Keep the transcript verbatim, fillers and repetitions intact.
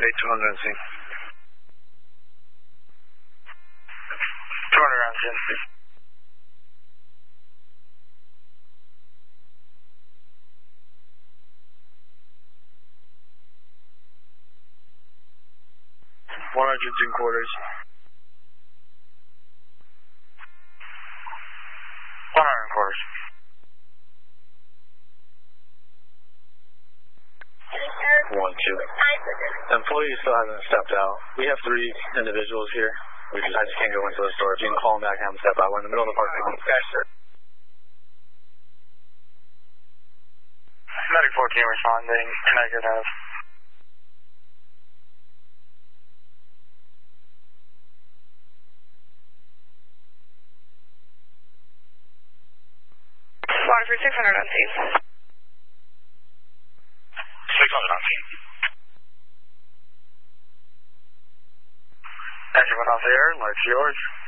eight two hundred on scene. two hundred on scene. one hundred in quarters. one hundred in quarters. one two. Employee still hasn't stepped out. We have three individuals here. We just, I just can't go into the store. If you can call them back and have them step out. We're in the middle of the parking lot. Yes, sir. Medic fourteen responding. Connecticut Ave. Waterford six hundred on scene. six hundred on scene. Everyone off the air, lights yours.